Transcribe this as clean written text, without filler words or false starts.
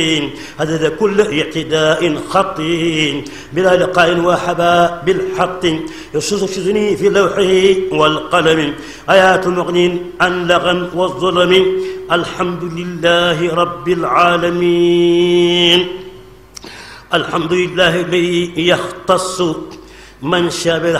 هذا كل اعتداء خطي بلا لقاء وحبا بالحق يشذني في لوحه والقلم آيات مغن عن لغى والظلم الحمد لله رب العالمين. الحمد لله الذي يختص من شاء